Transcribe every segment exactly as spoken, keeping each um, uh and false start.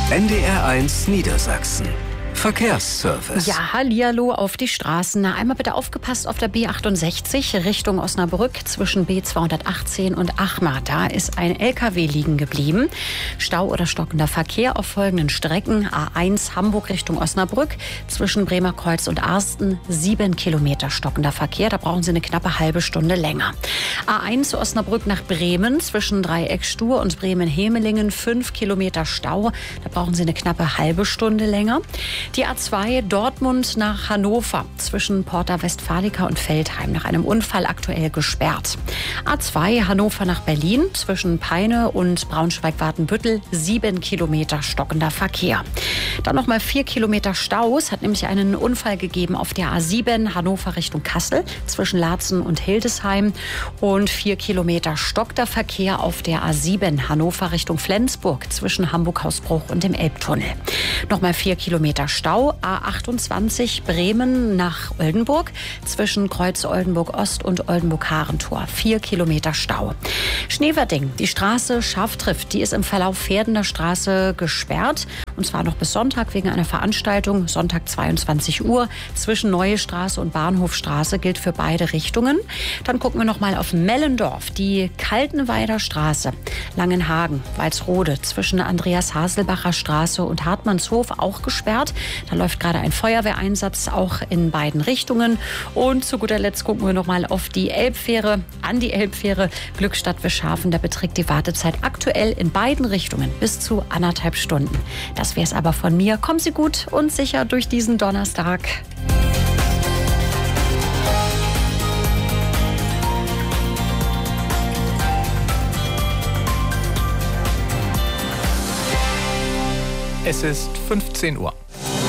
N D R eins Niedersachsen. Verkehrsservice. Ja, hallihallo auf die Straßen. Na, einmal bitte aufgepasst auf der B achtundsechzig Richtung Osnabrück zwischen B zweihundertachtzehn und Achmar. Da ist ein L K W liegen geblieben. Stau oder stockender Verkehr auf folgenden Strecken. A eins Hamburg Richtung Osnabrück zwischen Bremerkreuz und Arsten. Sieben Kilometer stockender Verkehr. Da brauchen Sie eine knappe halbe Stunde länger. A eins Osnabrück nach Bremen zwischen Dreieck-Stur und Bremen-Hemelingen. Fünf Kilometer Stau. Da brauchen Sie eine knappe halbe Stunde länger. Die A zwei Dortmund nach Hannover zwischen Porta Westfalica und Veltheim nach einem Unfall aktuell gesperrt. A zwei Hannover nach Berlin zwischen Peine und Braunschweig-Watenbüttel sieben Kilometer stockender Verkehr. Dann noch mal vier Kilometer Staus, hat nämlich einen Unfall gegeben auf der A sieben Hannover Richtung Kassel zwischen Laatzen und Hildesheim und vier Kilometer stockender Verkehr auf der A sieben Hannover Richtung Flensburg zwischen Hamburg-Hausbruch und dem Elbtunnel. Noch mal vier Kilometer Stau, A achtundzwanzig Bremen nach Oldenburg zwischen Kreuz Oldenburg-Ost und Oldenburg-Harentor. Vier Kilometer Stau. Schneewerding, die Straße scharf trifft, die ist im Verlauf Pferdener Straße gesperrt. Und zwar noch bis Sonntag wegen einer Veranstaltung. Sonntag zweiundzwanzig Uhr zwischen Neue Straße und Bahnhofstraße gilt für beide Richtungen. Dann gucken wir noch mal auf Mellendorf. Die Kaltenweider Straße, Langenhagen, Walsrode zwischen Andreas Haselbacher Straße und Hartmannshof auch gesperrt. Da läuft gerade ein Feuerwehreinsatz auch in beiden Richtungen. Und zu guter Letzt gucken wir noch mal auf die Elbfähre, an die Elbfähre Glückstadt-Wischhafen. Da beträgt die Wartezeit aktuell in beiden Richtungen bis zu anderthalb Stunden. Das wäre es aber von mir. Kommen Sie gut und sicher durch diesen Donnerstag. Es ist fünfzehn Uhr.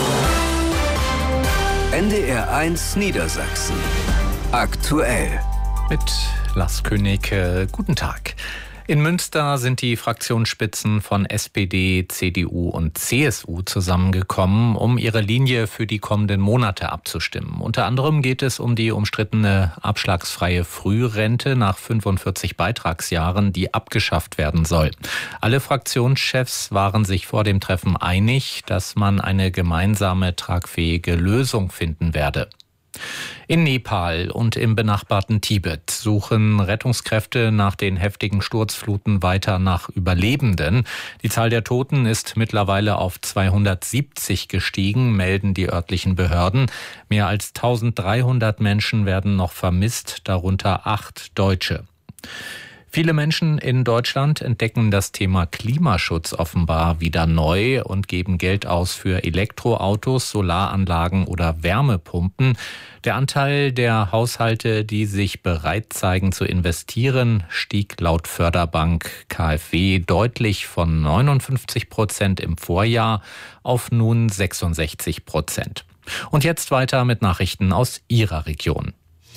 N D R eins Niedersachsen. Aktuell. Mit Lars König. Äh, guten Tag. In Münster sind die Fraktionsspitzen von S P D, C D U und C S U zusammengekommen, um ihre Linie für die kommenden Monate abzustimmen. Unter anderem geht es um die umstrittene abschlagsfreie Frührente nach fünfundvierzig Beitragsjahren, die abgeschafft werden soll. Alle Fraktionschefs waren sich vor dem Treffen einig, dass man eine gemeinsame, tragfähige Lösung finden werde. In Nepal und im benachbarten Tibet suchen Rettungskräfte nach den heftigen Sturzfluten weiter nach Überlebenden. Die Zahl der Toten ist mittlerweile auf zweihundertsiebzig gestiegen, melden die örtlichen Behörden. Mehr als eintausenddreihundert Menschen werden noch vermisst, darunter acht Deutsche. Viele Menschen in Deutschland entdecken das Thema Klimaschutz offenbar wieder neu und geben Geld aus für Elektroautos, Solaranlagen oder Wärmepumpen. Der Anteil der Haushalte, die sich bereit zeigen zu investieren, stieg laut Förderbank K f W deutlich von neunundfünfzig Prozent im Vorjahr auf nun sechsundsechzig Prozent. Und jetzt weiter mit Nachrichten aus Ihrer Region.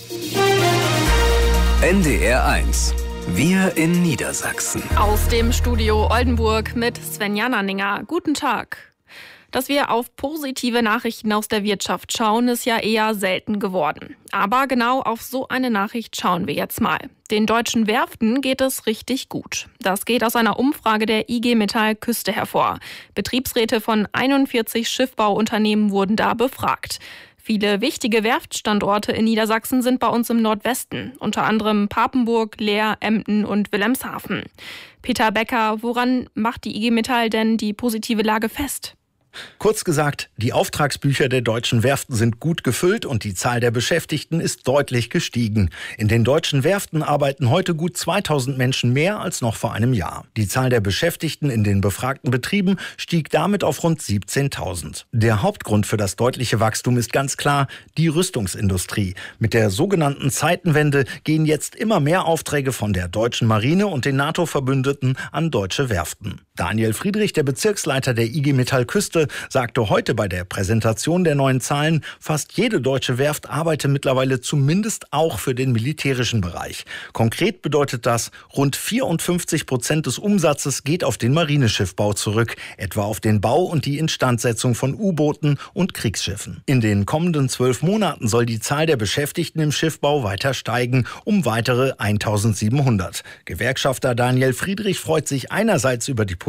N D R eins. Wir in Niedersachsen. Aus dem Studio Oldenburg mit Svenja Nanninger. Guten Tag. Dass wir auf positive Nachrichten aus der Wirtschaft schauen, ist ja eher selten geworden. Aber genau auf so eine Nachricht schauen wir jetzt mal. Den deutschen Werften geht es richtig gut. Das geht aus einer Umfrage der I G Metall Küste hervor. Betriebsräte von einundvierzig Schiffbauunternehmen wurden da befragt. Viele wichtige Werftstandorte in Niedersachsen sind bei uns im Nordwesten, unter anderem Papenburg, Leer, Emden und Wilhelmshaven. Peter Becker, woran macht die I G Metall denn die positive Lage fest? Kurz gesagt, die Auftragsbücher der deutschen Werften sind gut gefüllt und die Zahl der Beschäftigten ist deutlich gestiegen. In den deutschen Werften arbeiten heute gut zweitausend Menschen mehr als noch vor einem Jahr. Die Zahl der Beschäftigten in den befragten Betrieben stieg damit auf rund siebzehntausend. Der Hauptgrund für das deutliche Wachstum ist ganz klar die Rüstungsindustrie. Mit der sogenannten Zeitenwende gehen jetzt immer mehr Aufträge von der deutschen Marine und den NATO-Verbündeten an deutsche Werften. Daniel Friedrich, der Bezirksleiter der I G Metall Küste, sagte heute bei der Präsentation der neuen Zahlen, fast jede deutsche Werft arbeite mittlerweile zumindest auch für den militärischen Bereich. Konkret bedeutet das, rund vierundfünfzig Prozent des Umsatzes geht auf den Marineschiffbau zurück, etwa auf den Bau und die Instandsetzung von U-Booten und Kriegsschiffen. In den kommenden zwölf Monaten soll die Zahl der Beschäftigten im Schiffbau weiter steigen, um weitere eintausendsiebenhundert. Gewerkschafter Daniel Friedrich freut sich einerseits über die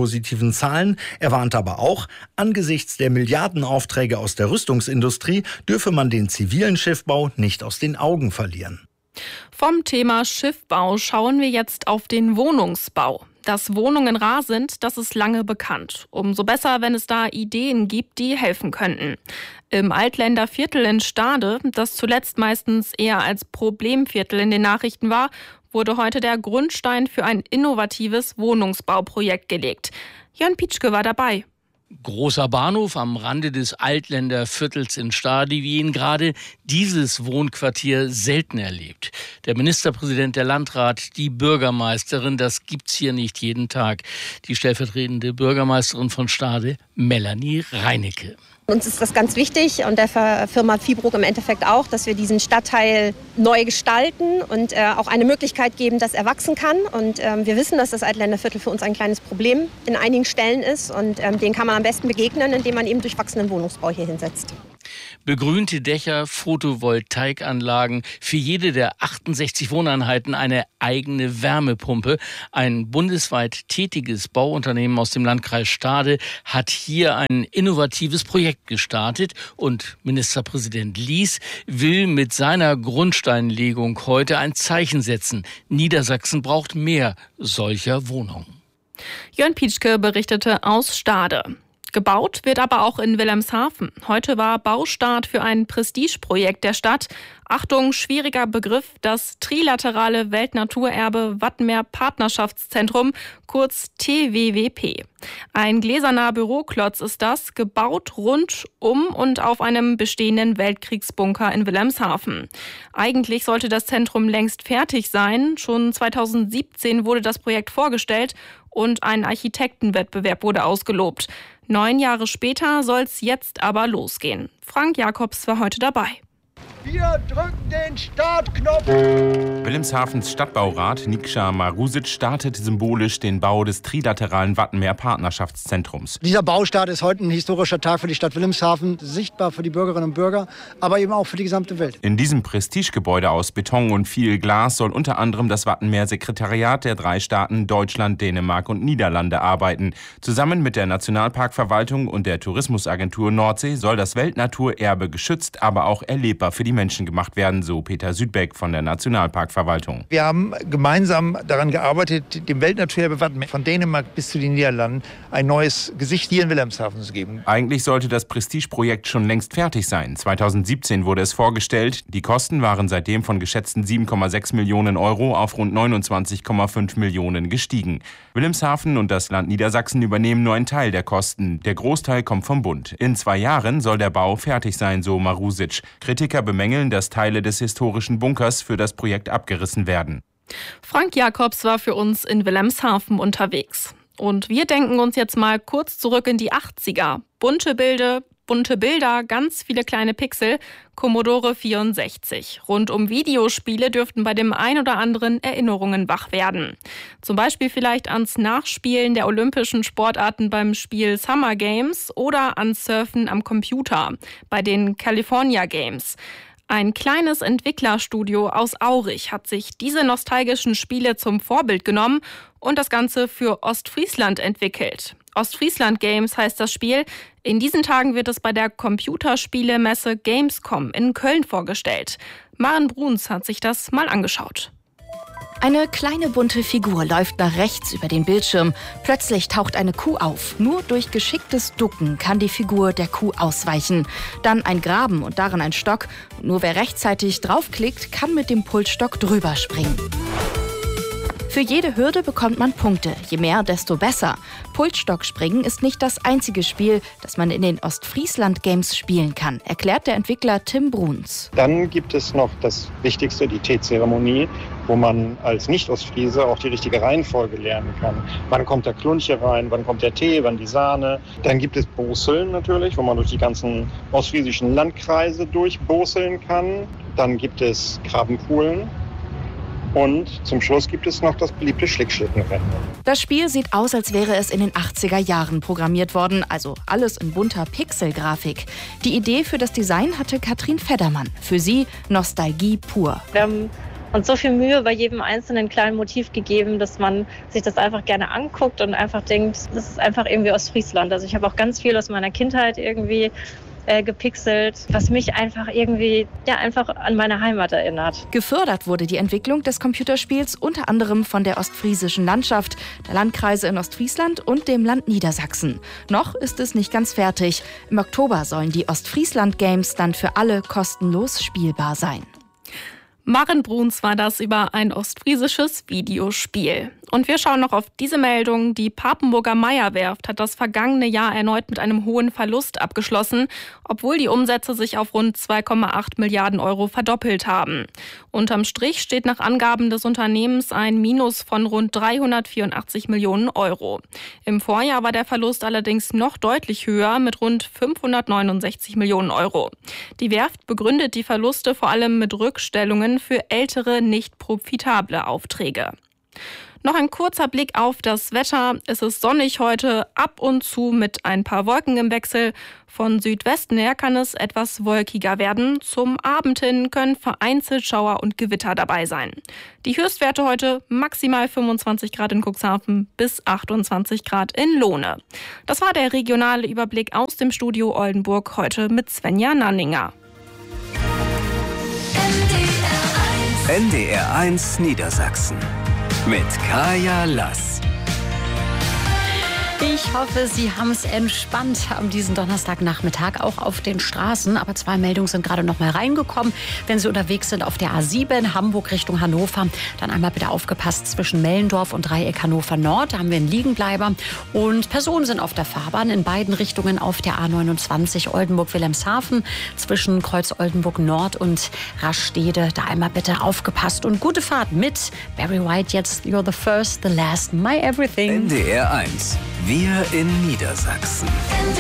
positiven Zahlen. Er warnt aber auch, angesichts der Milliardenaufträge aus der Rüstungsindustrie dürfe man den zivilen Schiffbau nicht aus den Augen verlieren. Vom Thema Schiffbau schauen wir jetzt auf den Wohnungsbau. Dass Wohnungen rar sind, das ist lange bekannt. Umso besser, wenn es da Ideen gibt, die helfen könnten. Im Altländer Viertel in Stade, das zuletzt meistens eher als Problemviertel in den Nachrichten war, wurde heute der Grundstein für ein innovatives Wohnungsbauprojekt gelegt. Jörn Pietschke war dabei. Großer Bahnhof am Rande des Altländer Viertels in Stade, wie ihn gerade dieses Wohnquartier selten erlebt. Der Ministerpräsident, der Landrat, die Bürgermeisterin, das gibt's hier nicht jeden Tag. Die stellvertretende Bürgermeisterin von Stade, Melanie Reinecke. Uns ist das ganz wichtig und der Firma Fibrook im Endeffekt auch, dass wir diesen Stadtteil neu gestalten und äh, auch eine Möglichkeit geben, dass er wachsen kann. Und ähm, wir wissen, dass das Altländer Viertel für uns ein kleines Problem in einigen Stellen ist. Und ähm, den kann man am besten begegnen, indem man eben durchwachsenen Wohnungsbau hier hinsetzt. Begrünte Dächer, Photovoltaikanlagen, für jede der achtundsechzig Wohneinheiten eine eigene Wärmepumpe. Ein bundesweit tätiges Bauunternehmen aus dem Landkreis Stade hat hier ein innovatives Projekt gestartet und Ministerpräsident Lies will mit seiner Grundsteinlegung heute ein Zeichen setzen. Niedersachsen braucht mehr solcher Wohnungen. Jörn Pietschke berichtete aus Stade. Gebaut wird aber auch in Wilhelmshaven. Heute war Baustart für ein Prestigeprojekt der Stadt. Achtung, schwieriger Begriff, das trilaterale Weltnaturerbe Wattenmeer Partnerschaftszentrum, kurz T W W P. Ein gläserner Büroklotz ist das, gebaut rund um und auf einem bestehenden Weltkriegsbunker in Wilhelmshaven. Eigentlich sollte das Zentrum längst fertig sein. Schon zweitausendsiebzehn wurde das Projekt vorgestellt und ein Architektenwettbewerb wurde ausgelobt. Neun Jahre später soll es jetzt aber losgehen. Frank Jakobs war heute dabei. Wir drücken den Startknopf. Wilhelmshavens Stadtbaurat Niksha Marusic startet symbolisch den Bau des trilateralen Wattenmeer Partnerschaftszentrums. Dieser Baustart ist heute ein historischer Tag für die Stadt Wilhelmshaven, sichtbar für die Bürgerinnen und Bürger, aber eben auch für die gesamte Welt. In diesem Prestigegebäude aus Beton und viel Glas soll unter anderem das Wattenmeer-Sekretariat der drei Staaten Deutschland, Dänemark und Niederlande arbeiten. Zusammen mit der Nationalparkverwaltung und der Tourismusagentur Nordsee soll das Weltnaturerbe geschützt, aber auch erlebbar für die Menschen gemacht werden, so Peter Südbeck von der Nationalparkverwaltung. Wir haben gemeinsam daran gearbeitet, dem Weltnaturerbe Wattenmeer von Dänemark bis zu den Niederlanden ein neues Gesicht hier in Wilhelmshaven zu geben. Eigentlich sollte das Prestigeprojekt schon längst fertig sein. zweitausendsiebzehn wurde es vorgestellt. Die Kosten waren seitdem von geschätzten sieben Komma sechs Millionen Euro auf rund neunundzwanzig Komma fünf Millionen gestiegen. Wilhelmshaven und das Land Niedersachsen übernehmen nur einen Teil der Kosten. Der Großteil kommt vom Bund. In zwei Jahren soll der Bau fertig sein, so Marusic. Kritiker bemängeln, dass Teile des historischen Bunkers für das Projekt abgerissen werden. Frank Jakobs war für uns in Wilhelmshaven unterwegs. Und wir denken uns jetzt mal kurz zurück in die achtziger. Bunte Bilder, bunte Bilder, ganz viele kleine Pixel, Commodore vierundsechzig. Rund um Videospiele dürften bei dem ein oder anderen Erinnerungen wach werden. Zum Beispiel vielleicht ans Nachspielen der olympischen Sportarten beim Spiel Summer Games oder ans Surfen am Computer bei den California Games. Ein kleines Entwicklerstudio aus Aurich hat sich diese nostalgischen Spiele zum Vorbild genommen und das Ganze für Ostfriesland entwickelt. Ostfriesland Games heißt das Spiel. In diesen Tagen wird es bei der Computerspielemesse Gamescom in Köln vorgestellt. Maren Bruns hat sich das mal angeschaut. Eine kleine bunte Figur läuft nach rechts über den Bildschirm. Plötzlich taucht eine Kuh auf. Nur durch geschicktes Ducken kann die Figur der Kuh ausweichen. Dann ein Graben und darin ein Stock. Nur wer rechtzeitig draufklickt, kann mit dem Pultstock drüber springen. Für jede Hürde bekommt man Punkte. Je mehr, desto besser. Pultstockspringen ist nicht das einzige Spiel, das man in den Ostfriesland Games spielen kann, erklärt der Entwickler Tim Bruns. Dann gibt es noch das Wichtigste, die Teezeremonie, wo man als Nicht-Ostfriese auch die richtige Reihenfolge lernen kann. Wann kommt der Klunche rein, wann kommt der Tee, wann die Sahne. Dann gibt es Boseln natürlich, wo man durch die ganzen ostfriesischen Landkreise durchboseln kann. Dann gibt es Krabbenpoolen. Und zum Schluss gibt es noch das beliebte Schlickschlittenrennen. Das Spiel sieht aus, als wäre es in den achtziger Jahren programmiert worden, also alles in bunter Pixelgrafik. Die Idee für das Design hatte Katrin Feddermann. Für sie Nostalgie pur. Wir haben und so viel Mühe bei jedem einzelnen kleinen Motiv gegeben, dass man sich das einfach gerne anguckt und einfach denkt, das ist einfach irgendwie Ostfriesland. Also ich habe auch ganz viel aus meiner Kindheit irgendwie äh, gepixelt, was mich einfach irgendwie ja einfach an meine Heimat erinnert. Gefördert wurde die Entwicklung des Computerspiels unter anderem von der ostfriesischen Landschaft, der Landkreise in Ostfriesland und dem Land Niedersachsen. Noch ist es nicht ganz fertig. Im Oktober sollen die Ostfriesland Games dann für alle kostenlos spielbar sein. Maren Bruns war das über ein ostfriesisches Videospiel. Und wir schauen noch auf diese Meldung. Die Papenburger Meyer-Werft hat das vergangene Jahr erneut mit einem hohen Verlust abgeschlossen, obwohl die Umsätze sich auf rund zwei Komma acht Milliarden Euro verdoppelt haben. Unterm Strich steht nach Angaben des Unternehmens ein Minus von rund dreihundertvierundachtzig Millionen Euro. Im Vorjahr war der Verlust allerdings noch deutlich höher mit rund fünfhundertneunundsechzig Millionen Euro. Die Werft begründet die Verluste vor allem mit Rückstellungen für ältere, nicht profitable Aufträge. Noch ein kurzer Blick auf das Wetter. Es ist sonnig heute, ab und zu mit ein paar Wolken im Wechsel. Von Südwesten her kann es etwas wolkiger werden. Zum Abend hin können vereinzelt Schauer und Gewitter dabei sein. Die Höchstwerte heute maximal fünfundzwanzig Grad in Cuxhaven bis achtundzwanzig Grad in Lohne. Das war der regionale Überblick aus dem Studio Oldenburg, heute mit Svenja Nanninger. N D R eins Niedersachsen mit Kaya Lass. Ich hoffe, Sie haben es entspannt am diesen Donnerstagnachmittag, auch auf den Straßen. Aber zwei Meldungen sind gerade noch mal reingekommen. Wenn Sie unterwegs sind auf der A sieben, Hamburg Richtung Hannover, dann einmal bitte aufgepasst zwischen Mellendorf und Dreieck Hannover Nord. Da haben wir einen Liegenbleiber. Und Personen sind auf der Fahrbahn in beiden Richtungen auf der A neunundzwanzig Oldenburg-Wilhelmshaven zwischen Kreuz Oldenburg Nord und Rastede. Da einmal bitte aufgepasst und gute Fahrt mit Barry White. Jetzt You're the First, the Last, My Everything. N D R eins. Wir in Niedersachsen.